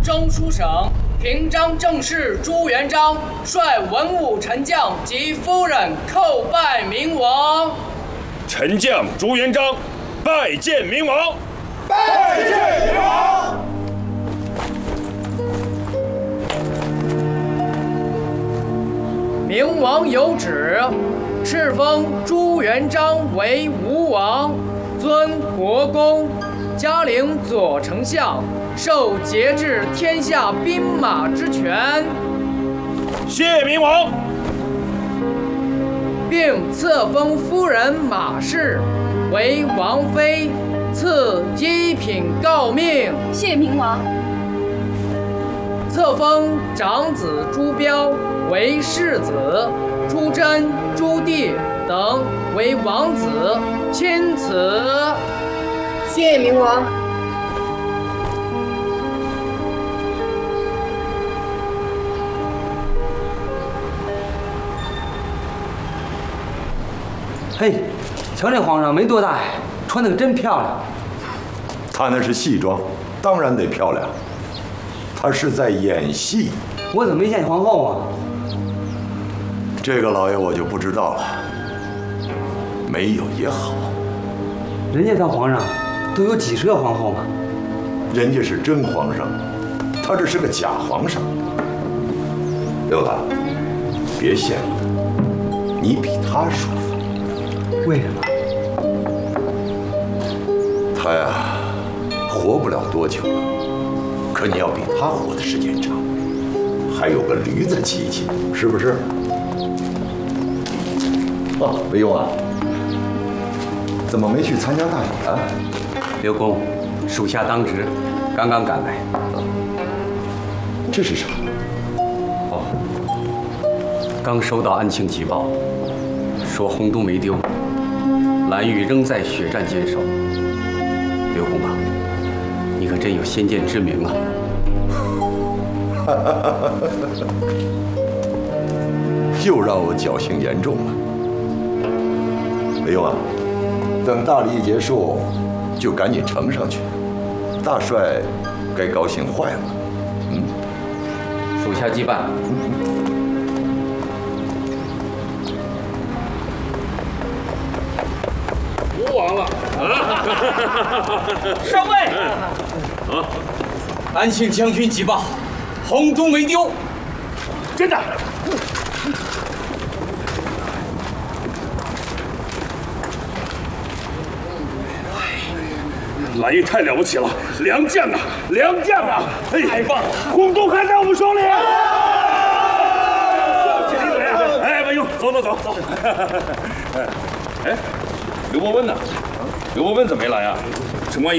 中书省平章政事朱元璋率文武臣将及夫人叩拜明王。 臣将朱元璋拜见明王。 拜见明王。 明王有旨，敕封朱元璋为吴王，尊国公，加领左丞相，受节制天下兵马之权。 谢明王。 并册封夫人马氏为王妃，赐一品诰命。 谢明王。 册封长子朱标为世子，朱桢、朱棣等为王子，钦此。 谢明王。 嘿，瞧这皇上没多大呀，穿的可真漂亮。 他那是戏装，当然得漂亮。他是在演戏。 我怎么没见皇后啊？ 这个老爷我就不知道了。没有也好。 人家当皇上都有几十个皇后嘛。 人家是真皇上，他这是个假皇上。刘子，别羡慕，你比他舒服。 为什么？ 他呀，活不了多久了。可你要比他活的时间长，还有个驴子骑骑，是不是？哦，魏用啊，怎么没去参加大礼啊？ 刘公，属下当值，刚刚赶来。 这是啥？ 哦，刚收到安庆急报，说洪都没丢，蓝玉仍在血战坚守。刘公啊，你可真有先见之明啊！ 又让我侥幸言中了。魏用啊，等大礼一结束，就赶紧呈上去。大帅该高兴坏了。 属下即办。 吴王了上尉，安庆将军急报，洪都没丢。 真的。蓝玉太了不起了，良将啊，良将啊！太棒了，洪都还在我们手里。哎，文勇，走。哎，刘伯温呢？刘伯温怎么没来啊？城关